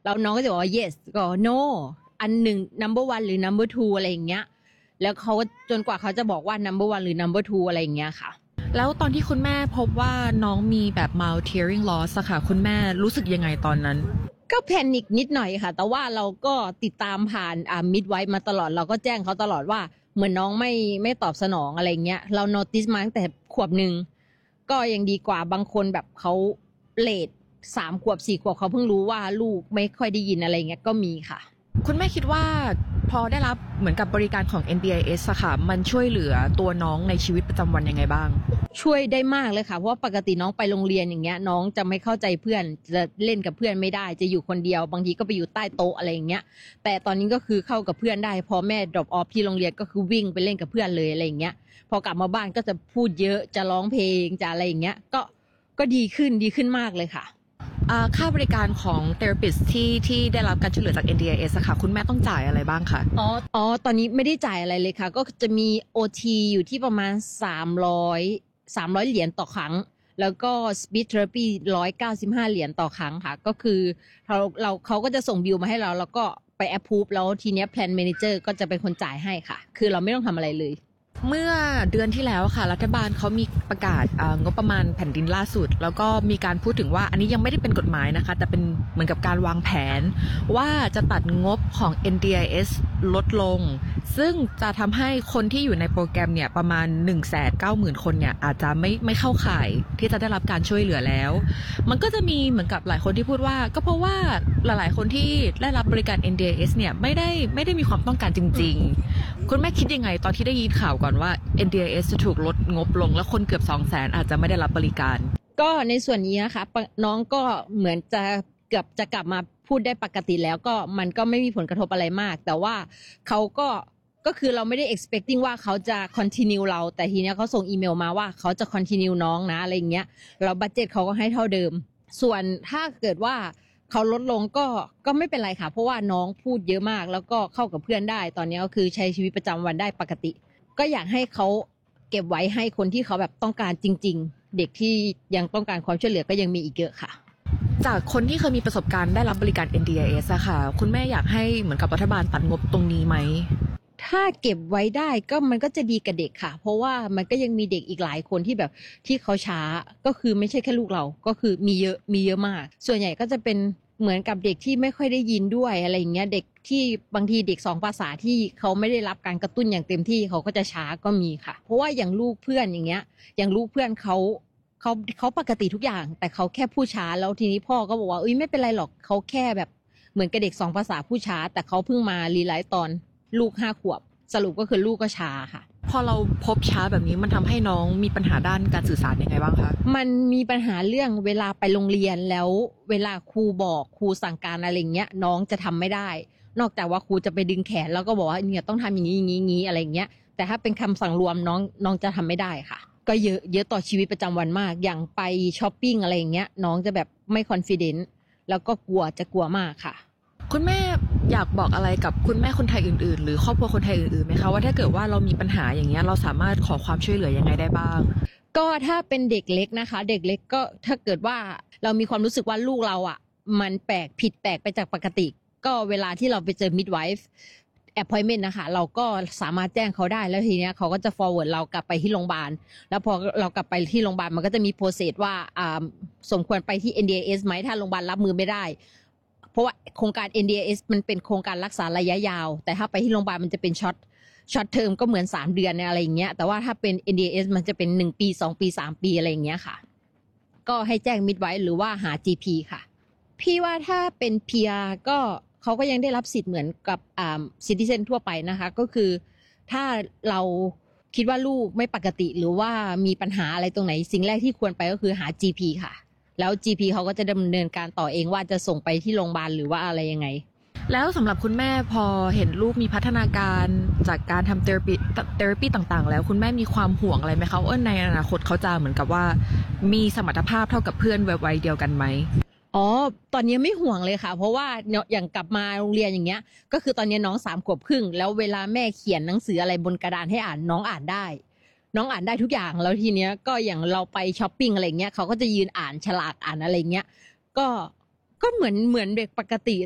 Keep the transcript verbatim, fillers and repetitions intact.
แล้วน้องก็จะบอกว่า yes ก็ no อันหนึ่ง number one หรือ number two อะไรอย่างเงี้ยแล้วเขาจนกว่าเขาจะบอกว่า number one หรือ number two อะไรอย่างเงี้ยค่ะแล้วตอนที่คุณแม่พบว่าน้องมีแบบ mouth tearing loss อะค่ะคุณแม่รู้สึกยังไงตอนนั้นก็แพนิคนิดหน่อยค่ะแต่ว่าเราก็ติดตามผ่านอ่า midwife มาตลอดเราก็แจ้งเขาตลอดว่าเหมือนน้องไม่ไม่ตอบสนองอะไรเงี้ยเรา notice มาตั้งแต่ขวบนึงก็ยังดีกว่าบางคนแบบเขาเลทสามขวบสี่ขวบเขาเพิ่งรู้ว่าลูกไม่ค่อยได้ยินอะไรเงี้ยก็มีค่ะคุณแม่คิดว่าพอได้รับเหมือนกับบริการของ เอ็น ดี ไอ เอส อะค่ะมันช่วยเหลือตัวน้องในชีวิตประจำวันยังไงบ้างช่วยได้มากเลยค่ะเพราะว่าปกติน้องไปโรงเรียนอย่างเงี้ยน้องจะไม่เข้าใจเพื่อนจะเล่นกับเพื่อนไม่ได้จะอยู่คนเดียวบางทีก็ไปอยู่ใต้โต๊ะอะไรอย่างเงี้ยแต่ตอนนี้ก็คือเข้ากับเพื่อนได้พอแม่ drop off ที่โรงเรียนก็คือวิ่งไปเล่นกับเพื่อนเลยอะไรอย่างเงี้ยพอกลับมาบ้านก็จะพูดเยอะจะร้องเพลงจะอะไรอย่างเงี้ยก็ก็ดีขึ้นดีขึ้นมากเลยค่ะค่าบริการของ therapist ที่ที่ได้รับการช่วยเหลือจาก เอ็น ดี ไอ เอส อะค่ะคุณแม่ต้องจ่ายอะไรบ้างคะอ๋ออ๋อตอนนี้ไม่ได้จ่ายอะไรเลยค่ะก็จะมี โอ ที อยู่ที่ประมาณสามร้อยสามร้อยเหรียญต่อครั้งแล้วก็ speech therapy หนึ่งร้อยเก้าสิบห้าเหรียญต่อครั้งค่ะก็คือเราเราเขาก็จะส่งบิลมาให้เราแล้วก็ไป approve แล้วทีเนี้ย plan manager ก็จะเป็นคนจ่ายให้ค่ะคือเราไม่ต้องทำอะไรเลยเมื่อเดือนที่แล้วค่ะรัฐบาลเขามีประกาศงบประมาณแผ่นดินล่าสุดแล้วก็มีการพูดถึงว่าอันนี้ยังไม่ได้เป็นกฎหมายนะคะแต่เป็นเหมือนกับการวางแผนว่าจะตัดงบของ เอ็น ดี ไอ เอส ลดลงซึ่งจะทำให้คนที่อยู่ในโปรแกรมเนี่ยประมาณ หนึ่งแสนเก้าหมื่น คนเนี่ยอาจจะไม่ไม่เข้าข่ายที่จะได้รับการช่วยเหลือแล้วมันก็จะมีเหมือนกับหลายคนที่พูดว่าก็เพราะว่าหลายๆคนที่ได้รับบริการ เอ็น ดี ไอ เอส เนี่ยไม่ได้ไม่ได้มีความต้องการจริงๆคุณแม่คิดยังไงตอนที่ได้ยินข่าวก่อนว่า เอ็น ดี ไอ เอส จะถูกลดงบลงและคนเกือบ สองแสน อาจจะไม่ได้รับบริการก็ในส่วนนี้นะคะน้องก็เหมือนจะเกือบจะกลับมาพูดได้ปกติแล้วก็มันก็ไม่มีผลกระทบอะไรมากแต่ว่าเขาก็ก็คือเราไม่ได้ expecting ว่าเขาจะ continue เราแต่ทีเนี้ยเขาส่งอีเมลมาว่าเขาจะ continue น้องนะอะไรอย่างเงี้ยแล้วบัดเจ็ตเขาก็ให้เท่าเดิมส่วนถ้าเกิดว่าเขาลดลงก็ก็ไม่เป็นไรค่ะเพราะว่าน้องพูดเยอะมากแล้วก็เข้ากับเพื่อนได้ตอนนี้ก็คือใช้ชีวิตประจำวันได้ปกติก็อยากให้เขาเก็บไว้ให้คนที่เขาแบบต้องการจริงๆเด็กที่ยังต้องการความช่วยเหลือก็ยังมีอีกเยอะค่ะจากคนที่เคยมีประสบการณ์ได้รับบริการ เอ็น ดี ไอ เอส อะค่ะคุณแม่อยากให้เหมือนกับรัฐบาลตัดงบตรงนี้ไหมถ้าเก็บไว้ได้ก็มันก็จะดีกับเด็กค่ะเพราะว่ามันก็ยังมีเด็กอีกหลายคนที่แบบที่เขาช้าก็คือไม่ใช่แค่ลูกเราก็คือมีเยอะมีเยอะมากส่วนใหญ่ก็จะเป็นเหมือนกับเด็กที่ไม่ค่อยได้ยินด้วยอะไรอย่างเงี้ยเด็กที่บางทีเด็กสองภาษาที่เขาไม่ได้รับการกระตุ้นอย่างเต็มที่เขาก็จะช้าก็มีค่ะเพราะว่าอย่างลูกเพื่อนอย่างเงี้ยอย่างลูกเพื่อนเขาเขาเขาปกติทุกอย่างแต่เขาแค่พูดช้าแล้วทีนี้พ่อก็บอกว่าเอ้ยไม่เป็นไรหรอกเขาแค่แบบเหมือนกับเด็กสองภาษาพูดช้าแต่เขาเพิ่งมารีไลท์ตอนลูกห้าขวบสรุปก็คือลูกก็ช้าค่ะพอเราพบช้าแบบนี้มันทำให้น้องมีปัญหาด้านการสื่อสารยังไงบ้างคะมันมีปัญหาเรื่องเวลาไปโรงเรียนแล้วเวลาครูบอกครูสั่งการอะไรเงี้ยน้องจะทำไม่ได้นอกจากว่าครูจะไปดึงแขนแล้วก็บอกว่าเนี่ยต้องทำอย่างนี้อย่างนี้อย่างนี้อะไรเงี้ยแต่ถ้าเป็นคำสั่งรวมน้องน้องจะทำไม่ได้ค่ะก็เยอะเยอะต่อชีวิตประจำวันมากอย่างไปช้อปปิ้งอะไรเงี้ยน้องจะแบบไม่คอนฟิเดนซ์แล้วก็กลัวจะกลัวมากค่ะคุณแม่อยากบอกอะไรกับคุณแม่คนไทยอื่นๆหรือครอบครัวคนไทยอื่นๆไหมคะว่าถ้าเกิดว่าเรามีปัญหาอย่างเงี้ยเราสามารถขอความช่วยเหลือยังไงได้บ้างก็ถ้าเป็นเด็กเล็กนะคะเด็กเล็กก็ถ้าเกิดว่าเรามีความรู้สึกว่าลูกเราอ่ะมันแปลกผิดแปลกไปจากปกติก็เวลาที่เราไปเจอ midwife appointment นะคะเราก็สามารถแจ้งเขาได้แล้วทีเนี้ยเขาก็จะ forward เรากลับไปที่โรงพยาบาลแล้วพอเรากลับไปที่โรงพยาบาลมันก็จะมี process ว่าอ่าสมควรไปที่ เอ็น ดี ไอ เอส ไหมถ้าโรงพยาบาลรับมือไม่ได้เพราะว่าโครงการ เอ็น ดี ไอ เอส มันเป็นโครงการรักษาระยะยาวแต่ถ้าไปที่โรงพยาบาลมันจะเป็นช็อตช็อตเทอมก็เหมือนสามเดือนอะไรอย่างเงี้ยแต่ว่าถ้าเป็น เอ็น ดี ไอ เอส มันจะเป็นหนึ่งปีสองปีสามปีอะไรอย่างเงี้ยค่ะก็ให้แจ้งมิดไว้หรือว่าหา จี พี ค่ะพี่ว่าถ้าเป็น พี อาร์ ก็เขาก็ยังได้รับสิทธิ์เหมือนกับอ่าซิติเซนทั่วไปนะคะก็คือถ้าเราคิดว่าลูกไม่ปกติหรือว่ามีปัญหาอะไรตรงไหนสิ่งแรกที่ควรไปก็คือหา จี พี ค่ะแล้ว จี พี เขาก็จะดำเนินการต่อเองว่าจะส่งไปที่โรงพยาบาลหรือว่าอะไรยังไงแล้วสำหรับคุณแม่พอเห็นลูกมีพัฒนาการจากการทำเทอราปีเทอราปีต่างๆแล้วคุณแม่มีความห่วงอะไรไหมคะว่าในอนาคตเขาจะเหมือนกับว่ามีสมรรถภาพเท่ากับเพื่อนวัยเดียวกันไหมอ๋อตอนนี้ไม่ห่วงเลยค่ะเพราะว่าอย่างกลับมาโรงเรียนอย่างเงี้ยก็คือตอนนี้น้องสามขวบครึ่งแล้วเวลาแม่เขียนหนังสืออะไรบนกระดานให้อ่านน้องอ่านได้น้องอ่านได้ทุกอย่างแล้วทีเนี้ยก็อย่างเราไปช้อปปิ้งอะไรเงี้ยเขาก็จะยืนอ่านฉลากอ่านอะไรเงี้ยก็ก็เหมือนเหมือนเด็กปกติ